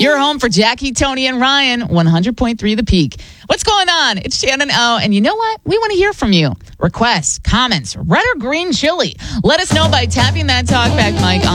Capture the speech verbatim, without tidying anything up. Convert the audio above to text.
Your home for Jackie, Tony, and Ryan, one hundred point three The Peak. What's going on? It's Shannon O. And you know what? We want to hear from you. Requests, comments, red or green chili. Let us know by tapping that talkback mic